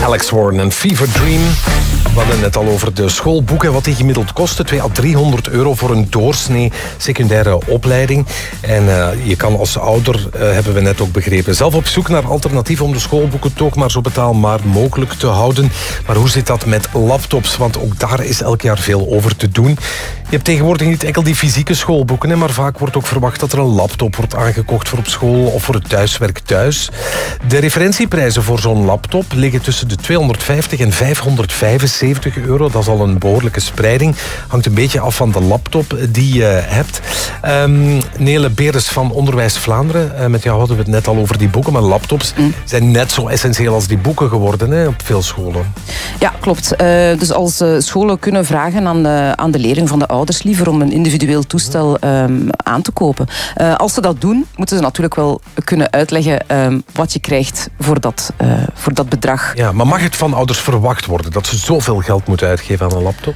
Alex Warren en Fever Dream. We hadden het al over de schoolboeken, wat die gemiddeld kosten. 200 à 300 euro voor een doorsnee secundaire opleiding. En je kan als ouder, hebben we net ook begrepen, zelf op zoek naar alternatieven om de schoolboeken toch maar zo betaalbaar mogelijk te houden. Maar hoe zit dat met laptops? Want ook daar is elk jaar veel over te doen. Je hebt tegenwoordig niet enkel die fysieke schoolboeken, maar vaak wordt ook verwacht dat er een laptop wordt aangekocht voor op school of voor het thuiswerk thuis. De referentieprijzen voor zo'n laptop liggen tussen de 250 en 575 euro. Dat is al een behoorlijke spreiding. Hangt een beetje af van de laptop die je hebt. Nele Beres van Onderwijs Vlaanderen. Met jou hadden we het net al over die boeken, maar laptops zijn net zo essentieel als die boeken geworden, hè, op veel scholen. Ja, klopt. Dus als scholen kunnen vragen aan de leerling van de ouders liever om een individueel toestel aan te kopen. Als ze dat doen, moeten ze natuurlijk wel kunnen uitleggen wat je krijgt voor dat bedrag. Ja, maar mag het van ouders verwacht worden dat ze zoveel geld moeten uitgeven aan een laptop?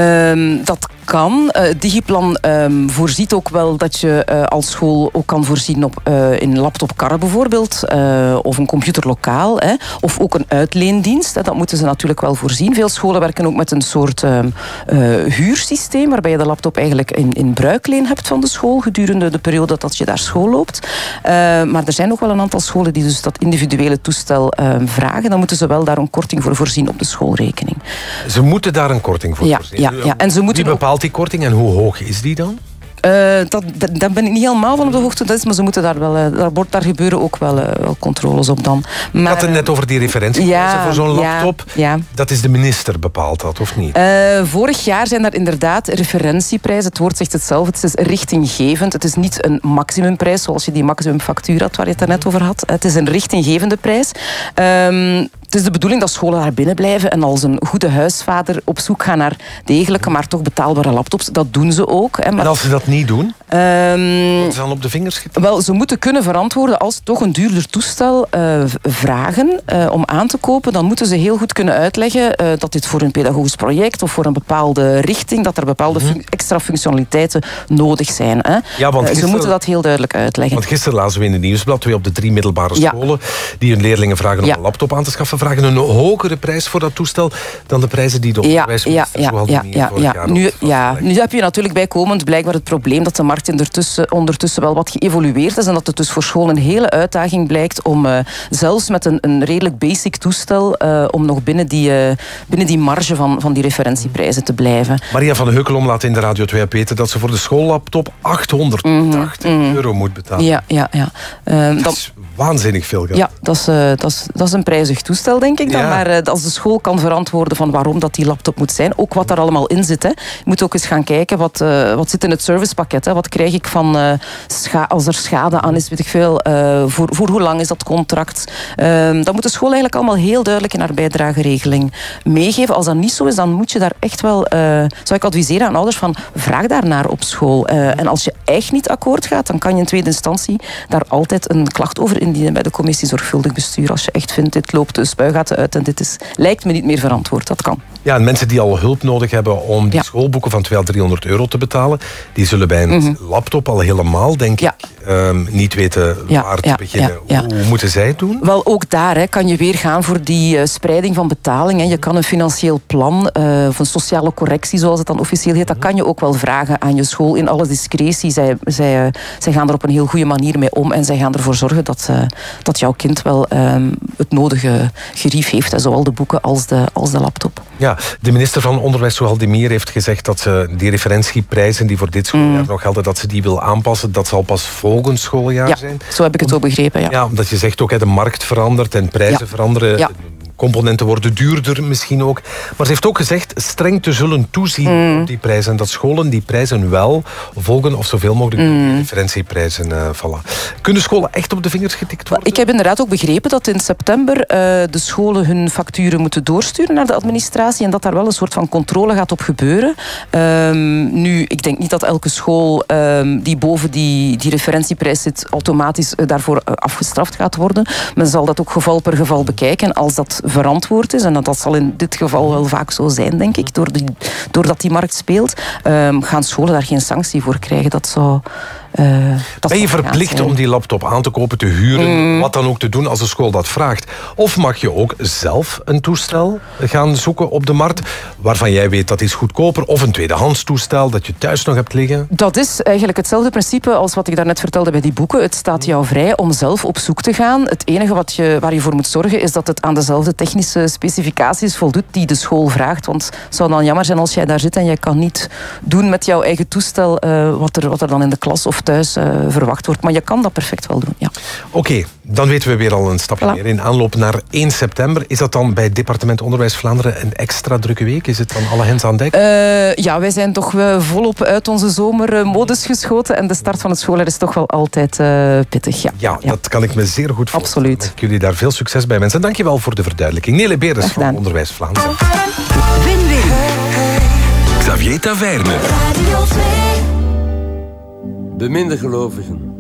Dat kan. Digiplan voorziet ook wel dat je als school ook kan voorzien in laptopkarren bijvoorbeeld, of een computerlokaal, of ook een uitleendienst. Dat moeten ze natuurlijk wel voorzien. Veel scholen werken ook met een soort huursysteem, waarbij je de laptop eigenlijk in bruikleen hebt van de school gedurende de periode dat je daar school loopt. Maar er zijn ook wel een aantal scholen die dus dat individuele toestel vragen. Dan moeten ze wel daar een korting voor voorzien op de schoolrekening. Ze moeten daar een korting voor voorzien? Ja. En ze moeten Wie bepaalt die korting en hoe hoog is die dan? Daar ben ik niet helemaal van op de hoogte, maar ze moeten daar gebeuren ook wel controles op dan. Maar, ik had het net over die referentieprijzen voor zo'n laptop. Ja. Dat is de minister bepaalt dat, of niet? Vorig jaar zijn er inderdaad referentieprijzen. Het woord zegt het zelf, het is richtinggevend. Het is niet een maximumprijs, zoals je die maximumfactuur had, waar je het daarnet over had. Het is een richtinggevende prijs. Het is de bedoeling dat scholen daar binnen blijven en als een goede huisvader op zoek gaan naar degelijke, maar toch betaalbare laptops. Dat doen ze ook. Maar en als ze dat niet doen? Worden ze dan op de vingers getikt? Wel, ze moeten kunnen verantwoorden als ze toch een duurder toestel vragen om aan te kopen. Dan moeten ze heel goed kunnen uitleggen dat dit voor een pedagogisch project of voor een bepaalde richting, dat er bepaalde extra functionaliteiten nodig zijn. Ja, want ze moeten dat heel duidelijk uitleggen. Want gisteren lazen we in het nieuwsblad 2 op de 3 middelbare scholen die hun leerlingen vragen om een laptop aan te schaffen, vragen een hogere prijs voor dat toestel dan de prijzen die de onderwijsminister vorig jaar Nu heb je natuurlijk bijkomend blijkbaar het probleem dat de markt ondertussen wel wat geëvolueerd is en dat het dus voor scholen een hele uitdaging blijkt om zelfs met een redelijk basic toestel om nog binnen die marge van die referentieprijzen te blijven. Maria van Heukelom laat in de Radio 2 weten dat ze voor de schoollaptop 880 euro moet betalen. Dat is waanzinnig veel geld. Ja, dat is een prijzig toestel, denk ik dan. Ja. Maar als de school kan verantwoorden van waarom dat die laptop moet zijn, ook wat er allemaal in zit. Je moet ook eens gaan kijken wat zit in het servicepakket. Wat krijg ik van als er schade aan is, weet ik veel. Voor hoe lang is dat contract? Dat moet de school eigenlijk allemaal heel duidelijk in haar bijdrageregeling meegeven. Als dat niet zo is, dan moet je daar echt wel, zou ik adviseren aan ouders van, vraag daarnaar op school. En als je echt niet akkoord gaat, dan kan je in tweede instantie daar altijd een klacht over indienen bij de commissie zorgvuldig bestuur. Als je echt vindt, dit loopt de spuigaten uit en dit lijkt me niet meer verantwoord. Dat kan. Ja, en mensen die al hulp nodig hebben om die schoolboeken van 200 à 300 euro te betalen, die zullen bij een laptop al helemaal, denk ik, niet weten waar te beginnen. Hoe moeten zij het doen? Wel, ook daar kan je weer gaan voor die spreiding van betaling. Je kan een financieel plan, of een sociale correctie, zoals het dan officieel heet, dat kan je ook wel vragen aan je school in alle discretie. Zij gaan er op een heel goede manier mee om en zij gaan ervoor zorgen dat jouw kind wel het nodige gerief heeft, zowel de boeken als de laptop. Ja, de minister van Onderwijs, Souhal Demir, heeft gezegd dat ze die referentieprijzen die voor dit schooljaar nog gelden, dat ze die wil aanpassen. Dat zal pas volgend schooljaar zijn. Zo heb ik het ook begrepen. Ja, omdat je zegt ook, de markt verandert en prijzen veranderen. Ja. Componenten worden duurder misschien ook. Maar ze heeft ook gezegd streng te zullen toezien op die prijzen. En dat scholen die prijzen wel volgen of zoveel mogelijk die referentieprijzen vallen. Kunnen scholen echt op de vingers getikt worden? Ik heb inderdaad ook begrepen dat in september de scholen hun facturen moeten doorsturen naar de administratie en dat daar wel een soort van controle gaat op gebeuren. Nu, ik denk niet dat elke school die boven die referentieprijs zit automatisch daarvoor afgestraft gaat worden. Men zal dat ook geval per geval bekijken als dat verantwoord is. En dat zal in dit geval wel vaak zo zijn, denk ik. Doordat die markt speelt, gaan scholen daar geen sanctie voor krijgen. Dat zou Ben je verplicht om die laptop aan te kopen, te huren, wat dan ook te doen als de school dat vraagt? Of mag je ook zelf een toestel gaan zoeken op de markt, waarvan jij weet dat is goedkoper, of een tweedehands toestel dat je thuis nog hebt liggen? Dat is eigenlijk hetzelfde principe als wat ik daarnet vertelde bij die boeken. Het staat jou vrij om zelf op zoek te gaan. Het enige waar je voor moet zorgen is dat het aan dezelfde technische specificaties voldoet die de school vraagt. Want het zou dan jammer zijn als jij daar zit en jij kan niet doen met jouw eigen toestel wat er dan in de klas of thuis verwacht wordt. Maar je kan dat perfect wel doen, ja. Oké, dan weten we weer al een stapje meer in aanloop naar 1 september. Is dat dan bij het departement Onderwijs Vlaanderen een extra drukke week? Is het dan alle hens aan dek? Ja, wij zijn toch volop uit onze zomermodus geschoten en de start van het schooljaar is toch wel altijd pittig. Ja, dat kan ik me zeer goed voorstellen. Absoluut. Ik jullie daar veel succes bij wensen. Dankjewel voor de verduidelijking. Nele Beres van Onderwijs Vlaanderen. Win-win. Xavier Taverne. De mindergelovigen.